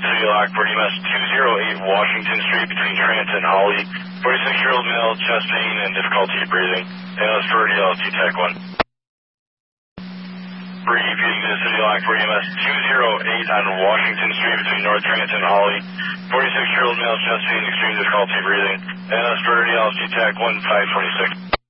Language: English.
City Lockport, EMS 208 Washington Street between Transit and Holly. 46-year-old male, chest pain and difficulty breathing. Ambulance for DLT Tech 1. Repeating to City Lockport, EMS 208 on Washington Street between North Transit and Holly. 46-year-old male, chest pain, extreme difficulty breathing. Ambulance for DLT Tech 1, 526.